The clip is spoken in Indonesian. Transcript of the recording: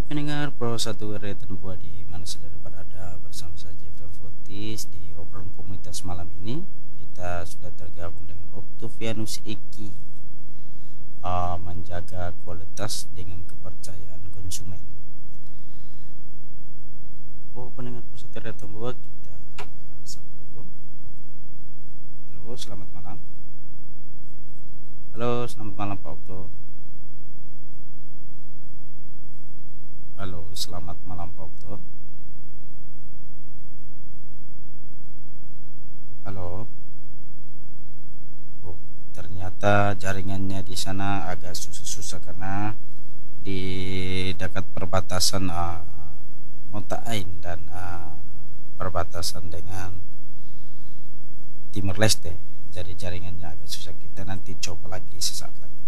Pendengar Pro 1 dan buah di mana saja berada, bersama saya Jeffrey Fotis di obrolan komunitas malam ini. Kita sudah tergabung dengan Octavianus Eki, menjaga kualitas dengan kepercayaan konsumen. Oh, pendengar Pro 1 dan buah, kita sapa dulu. Halo, selamat malam. Halo, selamat malam Pak Okto. Halo, selamat malam Pak Okto. Halo. Oh, ternyata jaringannya di sana agak susah-susah karena di dekat perbatasan Mota Ain dan perbatasan dengan Timur Leste. Jadi jaringannya agak susah. Kita nanti coba lagi sesaat lagi.